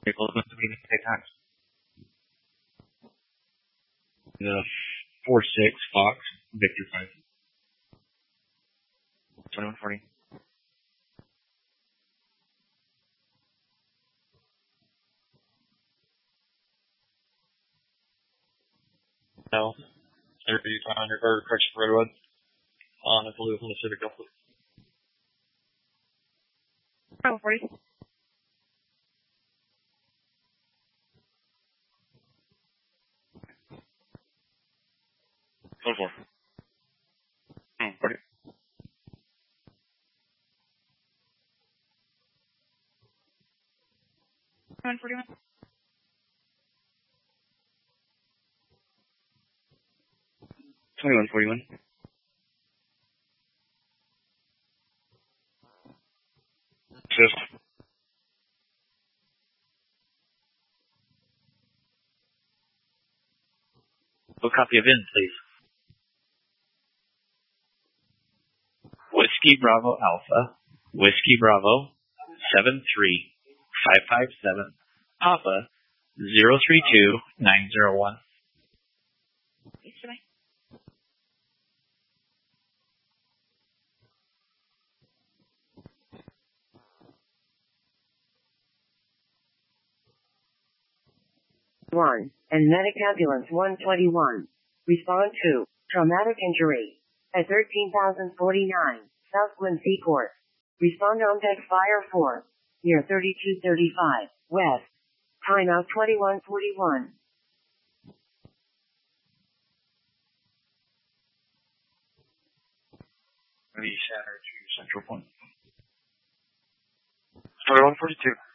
Vehicles must be take times. The 4-6 Fox, Victor 5. 2140. No. Everybody on your or correction for Redwood. On the blue from the Civic Delta. 2140. Code 4. 40. 2141. 2141. Just. What copy of in, please? Whiskey Bravo Alpha, Whiskey Bravo 73557, Papa 032901. Yes, sir. One and medic ambulance 121. Respond to traumatic injury at 13,049 South Quincy Court. Respond on deck fire 4 near 3235 West. Timeout 2141. The center to Central Point. 2142.